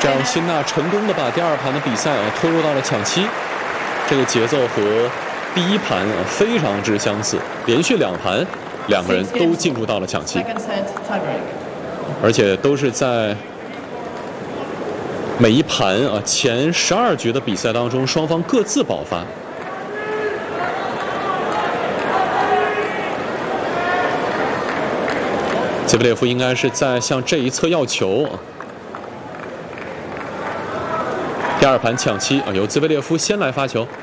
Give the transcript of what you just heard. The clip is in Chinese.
这样辛纳成功的把第二盘的比赛拖入到了抢七，这个节奏和第一盘非常之相似，连续2盘2个人都进入到了抢七，而且都是在每一盘前12局的比赛当中，双方各自爆发。杰布列夫应该是在向这一侧要球。第二盘抢七由兹维列夫先来发球。